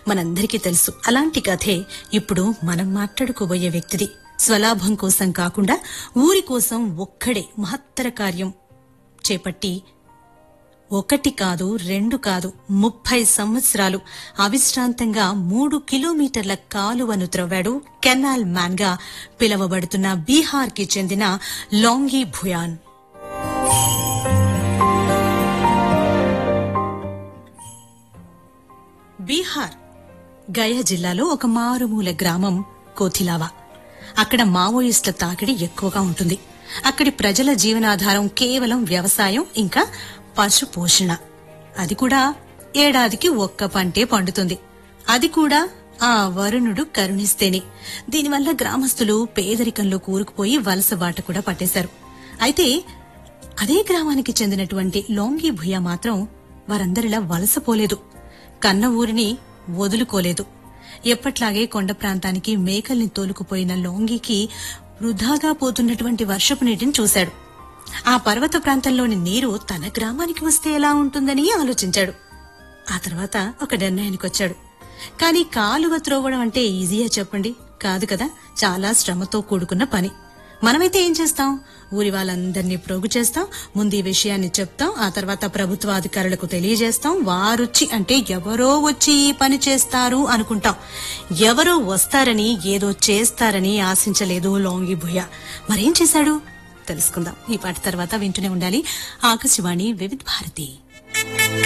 మనందరికీ తెలుసు. అలాంటి కథే ఇప్పుడు మనం మాట్లాడుకోబోయే వ్యక్తిది. స్వలాభం కోసం కాకుండా ఊరి కోసం ఒక్కడే మహత్తర కార్యం చేపట్టి ఒకటి కాదు, రెండు కాదు, 30 సంవత్సరాలు అవిశ్రాంతంగా 3 కిలోమీటర్ల కాలువను త్రవ్వాడు. కెనాల్ మ్యాన్ గా పిలువబడుతున్న బీహార్ కి చెందిన లాంగి భుయాన్. బీహార్ గయా జిల్లాలో ఒక మారుమూల గ్రామం కోథిలావా. అక్కడ మావోయిస్టుల తాకిడి ఎక్కువగా ఉంటుంది. అక్కడి ప్రజల జీవనాధారం కేవలం వ్యవసాయం, ఇంకా పశు పోషణ. అది కూడా ఏడాదికి ఒక్క పంటే పండుతుంది. అది కూడా ఆ వరుణుడు కరుణిస్తేనే. దీనివల్ల గ్రామస్తులు పేదరికంలో కూరుకుపోయి వలస బాట కూడా పట్టేశారు. అయితే అదే గ్రామానికి చెందినటువంటి లాంగి భుయా మాత్రం వారందరిలా వలసపోలేదు. కన్న ఊరిని వదులుకోలేదు. ఎప్పట్లాగే కొండ ప్రాంతానికి మేకల్ని తోలుకుపోయిన లాంగికి వృధాగా పోతున్నటువంటి వర్షపు నీటిని చూశాడు. ఆ పర్వత ప్రాంతంలోని నీరు తన గ్రామానికి వస్తే ఎలా ఉంటుందని ఆలోచించాడు. ఆ తర్వాత ఒక నిర్ణయానికొచ్చాడు. కానీ కాలువ త్రోవడం అంటే ఈజీయా చెప్పండి? కాదు కదా, చాలా శ్రమతో కూడుకున్న పని. మనమైతే ఏం చేస్తాం? ఊరి వాళ్ళందరినీ ప్రోగు చేస్తాం, ముందు ఈ విషయాన్ని చెప్తాం, ఆ తర్వాత ప్రభుత్వ అధికారులకు తెలియజేస్తాం. వారొచ్చి అంటే ఎవరో వచ్చి ఈ పని చేస్తారు అనుకుంటాం. ఎవరో వస్తారని, ఏదో చేస్తారని ఆశించలేదు లాంగి భుయా. మరేం చేశాడు తెలుసుకుందాం ఈ పాట తర్వాత. వింటూనే ఉండాలి ఆకాశవాణి వివిధ భారతి.